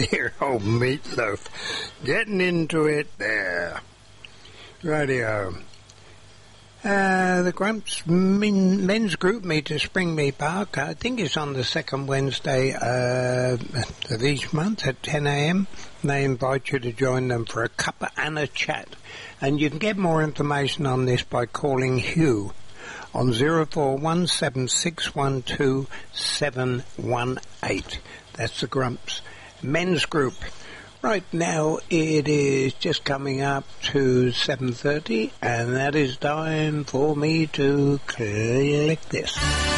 Dear old Meatloaf. Getting into it there. Radio. The Grumps men's group meet at Springmead Park. I think it's on the second Wednesday of each month at 10 a.m. They invite you to join them for a cuppa and a chat. And you can get more information on this by calling Hugh on 0417612718. That's the Grumps men's group. Right now it is just coming up to 7:30, and that is time for me to click this.